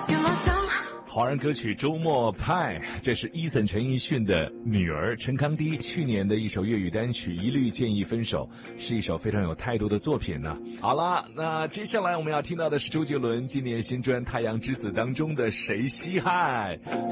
华人歌曲周末派，这是Eason陈奕迅的女儿陈康迪去年的一首粤语单曲《一律建议分手》，是一首非常有态度的作品呢。好了，那接下来我们要听到的是周杰伦今年新专《太阳之子》当中的谁稀罕。